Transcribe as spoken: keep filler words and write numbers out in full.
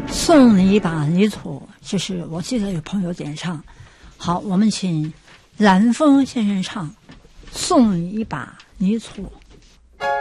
送你一把泥土，这是我记得有朋友点唱。好，我们请蓝峰先生唱《送你一把泥土》。